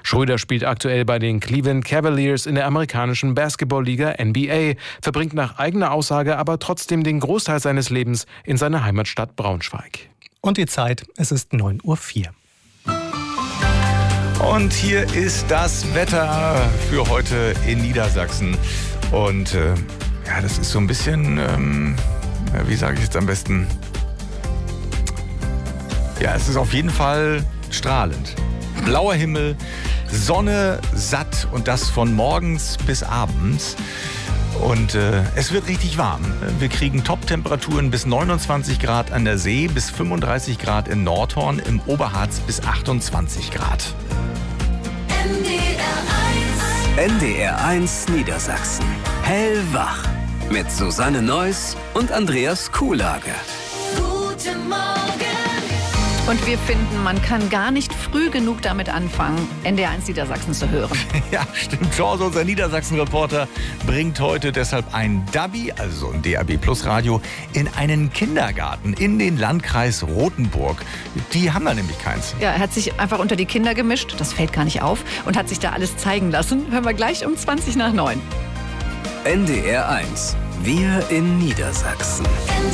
Schröder spielt aktuell bei den Cleveland Cavaliers in der amerikanischen Basketballliga NBA, verbringt nach eigener Aussage aber trotzdem den Großteil seines Lebens in seiner Heimatstadt Braunschweig. Und die Zeit, es ist 9:04 Uhr. Und hier ist das Wetter für heute in Niedersachsen. Und ja, das ist so ein bisschen, wie sage ich jetzt am besten? Ja, es ist auf jeden Fall strahlend. Blauer Himmel, Sonne satt und das von morgens bis abends. Und es wird richtig warm. Wir kriegen Top-Temperaturen bis 29 Grad an der See, bis 35 Grad in Nordhorn, im Oberharz bis 28 Grad. NDR 1 Niedersachsen. Hellwach. Mit Susanne Neuss und Andreas Kuhlage. Guten Morgen. Und wir finden, man kann gar nicht früh genug damit anfangen, NDR 1 Niedersachsen zu hören. Ja, stimmt. George, unser Niedersachsen-Reporter, bringt heute deshalb ein DABI, also ein DAB-Plus-Radio, in einen Kindergarten in den Landkreis Rothenburg. Die haben da nämlich keins. Ja, er hat sich einfach unter die Kinder gemischt, das fällt gar nicht auf, und hat sich da alles zeigen lassen. Hören wir gleich um 20 nach 9. NDR 1. Wir in Niedersachsen.